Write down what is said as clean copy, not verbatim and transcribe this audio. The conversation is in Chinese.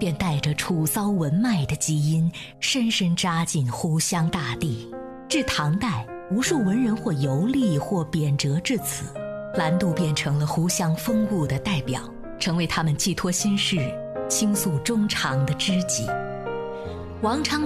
便带着楚骚文脉的基因，深深扎进湖湘大地。至唐代，无数文人或游历或贬谪至此，兰渡变成了湖湘风物的代表，成为他们寄托心事、倾诉衷肠的知己。王昌